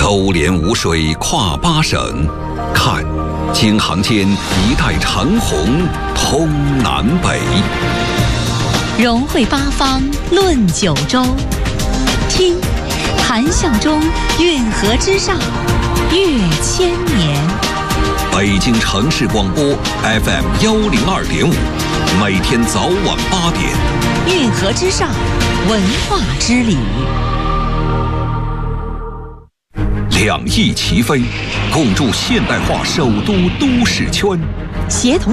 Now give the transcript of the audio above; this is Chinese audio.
勾连吴水跨八省，看京杭间一带长虹通南北。 融汇八方论九州，听谈笑中运河之上越千年。 北京城市广播 FM 102.5，每天早晚8点。 运河之上，文化之旅。 两翼齐飞，共筑现代化首都都市圈。 协同